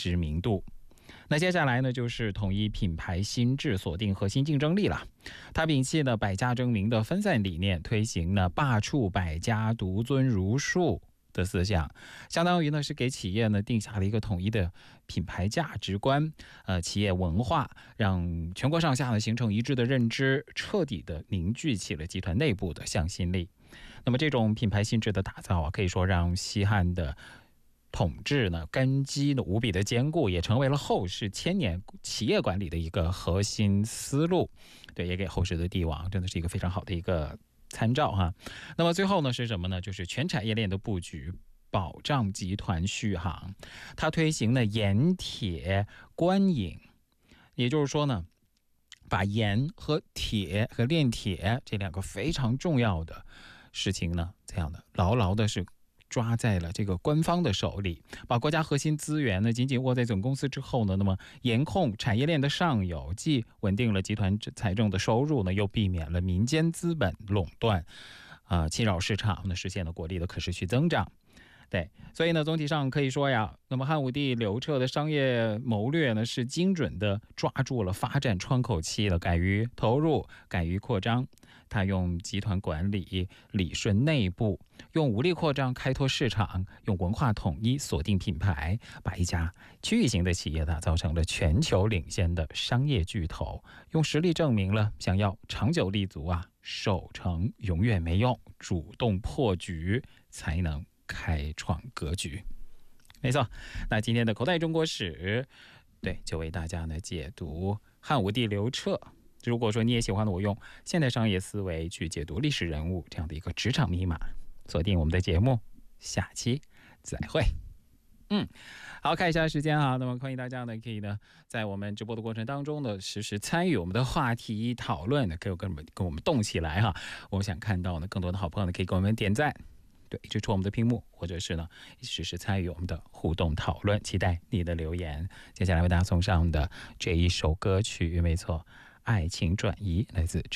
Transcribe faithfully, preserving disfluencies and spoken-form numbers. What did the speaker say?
知名度。那接下来呢，就是统一品牌心智，锁定核心竞争力了。他摒弃了百家争鸣的分散理念，推行了罢黜百家，独尊儒术的思想，相当于呢是给企业呢定下了一个统一的品牌价值观，呃，企业文化，让全国上下呢形成一致的认知，彻底的凝聚起了集团内部的向心力。那么这种品牌心智的打造啊，可以说让西汉的统治呢根基呢无比的坚固，也成为了后世千年企业管理的一个核心思路。对，也给后世的帝王真的是一个非常好的一个参照哈。那么最后呢是什么呢？就是全产业链的布局，保障集团续航。它推行了盐铁官引，也就是说呢，把盐和铁和炼铁这两个非常重要的事情呢，这样的牢牢的是抓在了这个官方的手里，把国家核心资源呢紧紧握在总公司之后呢，那么严控产业链的上游，既稳定了集团财政的收入呢，又避免了民间资本垄断，啊、呃，侵扰市场呢，实现了国力的可持续增长。对，所以呢，总体上可以说呀，那么汉武帝刘彻的商业谋略呢，是精准的抓住了发展窗口期了，敢于投入，敢于扩张。他用集团管理理顺内部，用武力扩张开拓市场，用文化统一锁定品牌，把一家区域型的企业打造成了全球领先的商业巨头。用实力证明了，想要长久立足啊，守成永远没用，主动破局才能开创格局。没错，那今天的口袋中国史，对，就为大家呢解读汉武帝刘彻。如果说你也喜欢我用现代商业思维去解读历史人物这样的一个职场密码，锁定我们的节目，下期再会。嗯，好，看一下时间啊，那么欢迎大家呢可以呢在我们直播的过程当中呢实时参与我们的话题讨论，可以跟我们跟我们动起来哈。我们想看到呢更多的好朋友呢可以给我们点赞。对，支持我们的屏幕，或者是呢实时参与我们的互动讨论，期待你的留言。接下来为大家送上的这一首歌曲，没错，爱情转移，来自